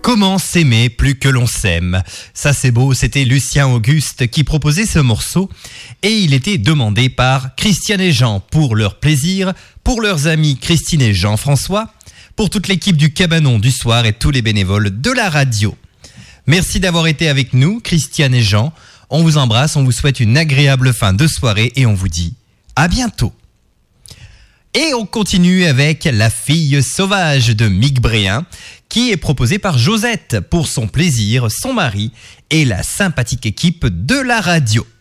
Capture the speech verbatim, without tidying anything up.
Comment s'aimer plus que l'on s'aime? Ça c'est beau, c'était Lucien Auguste qui proposait ce morceau et il était demandé par Christiane et Jean pour leur plaisir, pour leurs amis Christine et Jean-François, pour toute l'équipe du Cabanon du soir et tous les bénévoles de la radio. Merci d'avoir été avec nous, Christiane et Jean. On vous embrasse, on vous souhaite une agréable fin de soirée et on vous dit à bientôt. Et on continue avec La fille sauvage de Mick Bréhin, qui est proposée par Josette pour son plaisir, son mari et la sympathique équipe de la radio.